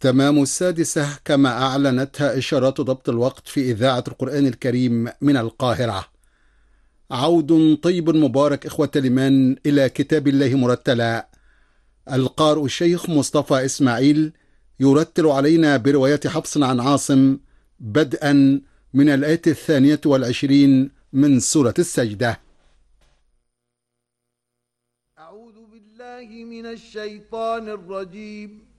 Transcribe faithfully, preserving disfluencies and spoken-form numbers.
تمام السادسة كما أعلنتها إشارات ضبط الوقت في إذاعة القرآن الكريم من القاهرة. عود طيب مبارك إخوة الإيمان إلى كتاب الله مرتلا. القارئ الشيخ مصطفى إسماعيل يرتل علينا برواية حفص عن عاصم بدءا من الآية الثانية والعشرين من سورة السجدة. أعوذ بالله من الشيطان الرجيم.